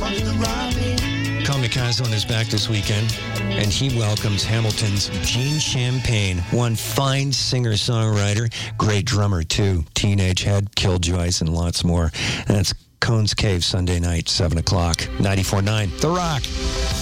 Kamikaze is back this weekend, and he welcomes Hamilton's Gene Champagne, one fine singer-songwriter, great drummer too, Teenage Head, Killjoys, and lots more. And it's Cone's Cave Sunday night, 7 o'clock, 94.9 The Rock.